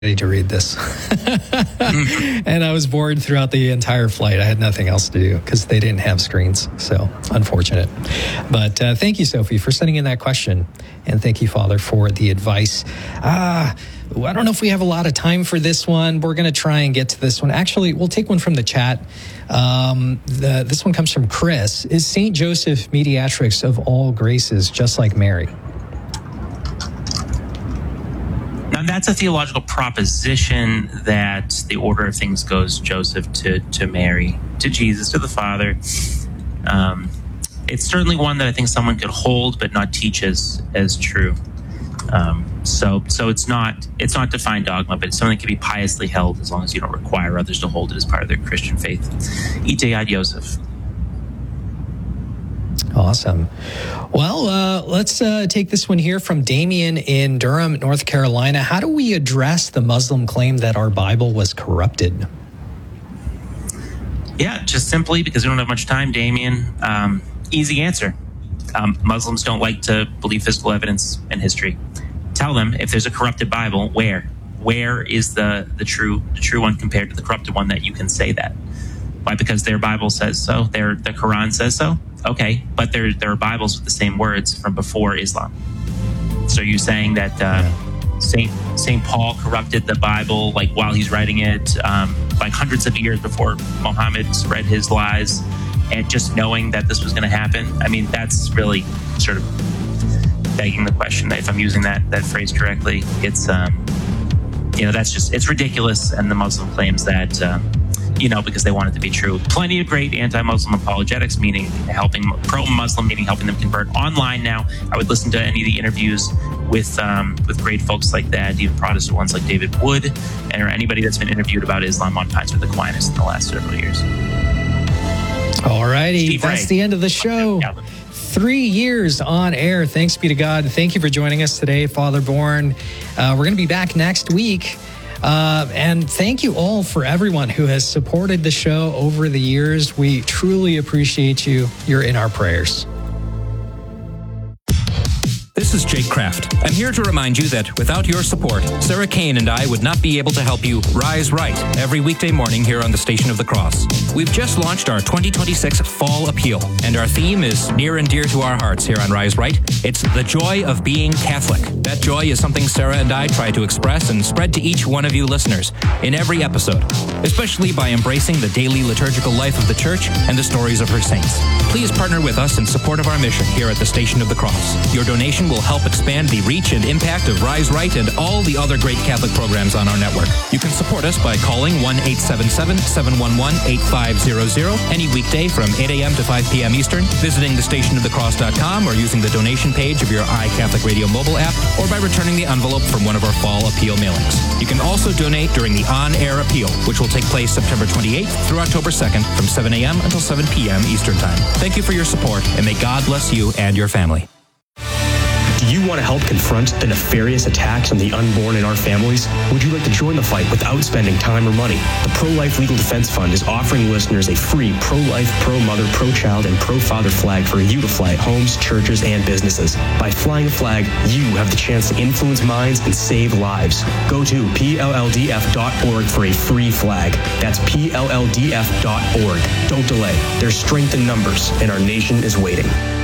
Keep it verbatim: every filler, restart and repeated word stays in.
ready to read this. And I was bored throughout the entire flight. I had nothing else to do because they didn't have screens. So unfortunate. But uh, thank you, Sophie, for sending in that question. And thank you, Father, for the advice. Ah, I don't know if we have a lot of time for this one. We're going to try and get to this one. Actually, we'll take one from the chat. Um, the, this one comes from Chris. Is Saint Joseph mediatrix of all graces, just like Mary? Now, that's a theological proposition that the order of things goes Joseph to, to Mary, to Jesus, to the Father. Um, it's certainly one that I think someone could hold but not teach as, as true. Um, so so it's not it's not defined dogma, but it's something that can be piously held as long as you don't require others to hold it as part of their Christian faith. Ite ad Joseph. Awesome. Well, uh, let's uh, take this one here from Damien in Durham, North Carolina. How do we address the Muslim claim that our Bible was corrupted? Yeah, just simply because we don't have much time, Damien. Um, easy answer. Um, Muslims don't like to believe physical evidence in history. Tell them if there's a corrupted Bible, where? Where is the, the true the true one compared to the corrupted one that you can say that? Why? Because their Bible says so. Their the Quran says so. Okay, but there there are Bibles with the same words from before Islam. So you're saying that uh, Saint Saint Paul corrupted the Bible like while he's writing it, um, like hundreds of years before Muhammad spread his lies, and just knowing that this was going to happen? I mean, that's really sort of begging the question. If I'm using that that phrase correctly, it's um, you know that's just it's ridiculous. And the Muslim claims that. Um, You know, because they want it to be true. Plenty of great anti-Muslim apologetics, meaning helping pro-Muslim, meaning helping them convert online now. I would listen to any of the interviews with um, with great folks like that, even Protestant ones like David Wood, and or anybody that's been interviewed about Islam on Pints with Aquinas in the last several years. All righty, Steve that's Ray. the end of the show. Yeah. Three years on air. Thanks be to God. Thank you for joining us today, Father Bourne. Uh, we're going to be back next week. Uh, and thank you all for everyone who has supported the show over the years. We truly appreciate you. You're in our prayers. This is Jake Kraft. I'm here to remind you that without your support, Sarah Kane and I would not be able to help you rise right every weekday morning here on the Station of the Cross. We've just launched our twenty twenty-six Fall Appeal, and our theme is near and dear to our hearts here on Rise Right. It's the joy of being Catholic. That joy is something Sarah and I try to express and spread to each one of you listeners in every episode, especially by embracing the daily liturgical life of the Church and the stories of her saints. Please partner with us in support of our mission here at the Station of the Cross. Your donation will help expand the reach and impact of Rise Right and all the other great Catholic programs on our network. You can support us by calling one eight seven seven, seven one one, eight five zero zero any weekday from eight a.m. to five p.m. Eastern, visiting the station of the cross dot com or using the donation page of your iCatholic Radio mobile app, or by returning the envelope from one of our Fall Appeal mailings. You can also donate during the On-Air Appeal, which will take place September twenty-eighth through October second from seven a.m. until seven p.m. Eastern Time. Thank you for your support, and may God bless you and your family. Do you want to help confront the nefarious attacks on the unborn in our families? Would you like to join the fight without spending time or money? The Pro-Life Legal Defense Fund is offering listeners a free pro-life, pro-mother, pro-child, and pro-father flag for you to fly at homes, churches, and businesses. By flying a flag, you have the chance to influence minds and save lives. Go to P L L D F dot org for a free flag. That's P L L D F dot org. Don't delay. There's strength in numbers, and our nation is waiting.